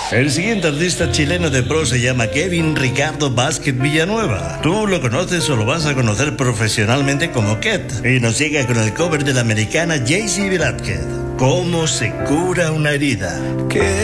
El siguiente artista chileno de pro se llama Kevin Ricardo Vázquez Villanueva. Tú lo conoces o lo vas a conocer profesionalmente como Ket. Y nos llega con el cover de la americana Jay-Z Velázquez. ¿Cómo se cura una herida?